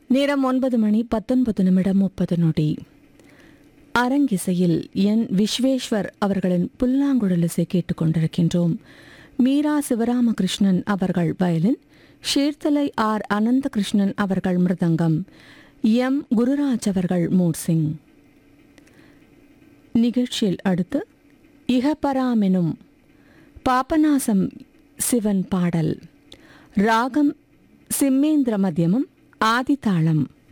நேரம் 9:19:30 அரங்கிசையில் என் விஸ்வேஸ்வர் அவர்களின் புல்லாங்குழலிசை கேட்டுக்கொண்டிருக்கின்றோம். மீரா சிவராமகிருஷ்ணன் அவர்கள் வயலின், ஷேர்தலை ஆர் அனந்தகிருஷ்ணன் அவர்கள் மிருதங்கம், எம் குருராஜ் அவர்கள் மோர்சிங். நிகழ்ச்சியில் அடுத்து இகபராமெனும் பாபநாசம் சிவன் பாடல். ராகம் சிம்மேந்திர மத்தியமம், ஆதிதாளம்.